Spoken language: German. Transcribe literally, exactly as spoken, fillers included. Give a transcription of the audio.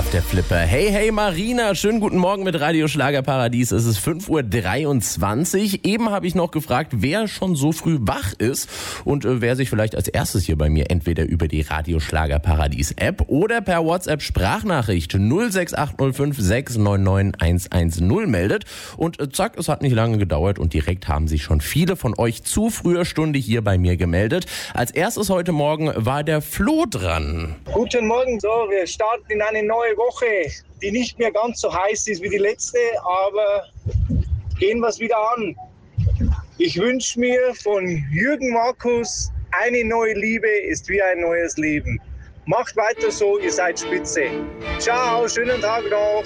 auf der Flipper. Hey, hey Marina, schönen guten Morgen mit Radio Schlagerparadies. Es ist fünf Uhr dreiundzwanzig. Eben habe ich noch gefragt, wer schon so früh wach ist und äh, wer sich vielleicht als erstes hier bei mir entweder über die Radio Schlagerparadies App oder per WhatsApp Sprachnachricht null sechs acht null fünf sechs neun neun eins eins null meldet. Und äh, zack, es hat nicht lange gedauert und direkt haben sich schon viele von euch zu früher Stunde hier bei mir gemeldet. Als erstes heute Morgen war der Flo dran. Guten Morgen, so, wir starten in eine neue Woche, die nicht mehr ganz so heiß ist wie die letzte, aber gehen wir es wieder an. Ich wünsche mir von Jürgen Markus, eine neue Liebe ist wie ein neues Leben. Macht weiter so, ihr seid spitze. Ciao, schönen Tag noch.